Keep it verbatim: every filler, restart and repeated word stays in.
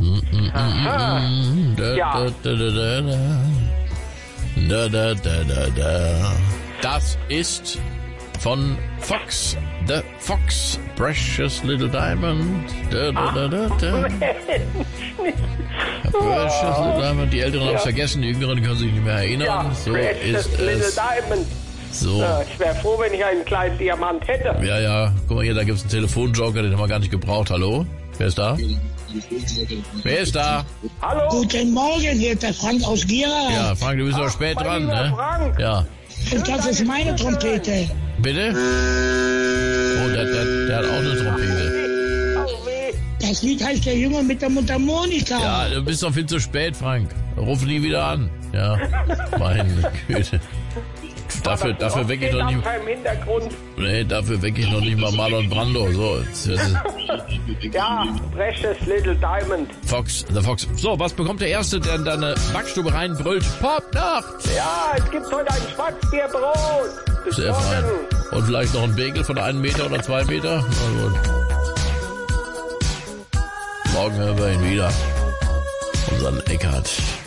Aha. Ja. Da, da, da, da, da. Das ist von Fox, The Fox, Precious Little Diamond. Da, da, da, da, da. Precious Little Diamond. Die Älteren haben es vergessen, die Jüngeren können sich nicht mehr erinnern. Ja, so Precious ist Little es. Diamond. So. Ja, ich wäre froh, wenn ich einen kleinen Diamant hätte. Ja, ja. Guck mal hier, da gibt's einen Telefonjoker, den haben wir gar nicht gebraucht. Hallo? Wer ist da? Wer ist da? Hallo? Guten Morgen, hier ist der Frank aus Gera. Ja, Frank, du bist doch spät mein dran, lieber ne? Frank. Ja. Und das ist meine Trompete. Bitte? Oh, der, der, der hat auch eine Trompete. Oh, weh. Das Lied heißt Der Junge mit der Mundharmonika. Ja, du bist doch viel zu spät, Frank. Ruf nie wieder an. Ja, meine Güte. Dafür, dafür wecke ich noch nicht. Im Hintergrund. Nee, dafür wecke ich noch nicht mal Marlon Brando. So, jetzt, jetzt, Ja, Precious Little Diamond. Fox, The Fox. So, was bekommt der Erste, der in deine Backstube reinbrüllt? Popnacht! Ja, es gibt heute ein Schwarzbierbrot. Bis Sehr fein. morgen. Und vielleicht noch ein Bagel von einem Meter oder zwei Meter? Na gut. Morgen hören wir ihn wieder. Unseren Eckart.